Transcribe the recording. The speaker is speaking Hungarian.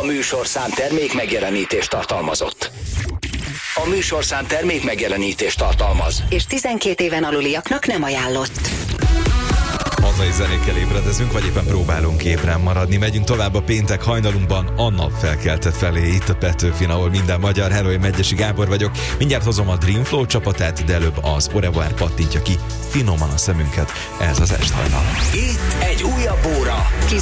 A műsorszám termék megjelenítést tartalmazott. A műsorszám termék megjelenítést tartalmaz. És 12 éven aluliaknak nem ajánlott. Hazai zenékkel ébredezünk, vagy éppen próbálunk ébren maradni. Megyünk tovább a péntek hajnalunkban, a nap felkelte felé, itt a Petőfin, ahol minden magyar. Hello, én Megyesi Gábor vagyok. Mindjárt hozom a Dream Flow csapatát, de előbb az Au revoir pattintja ki finoman a szemünket. Ez az Est hajnal. Itt egy újabb óra.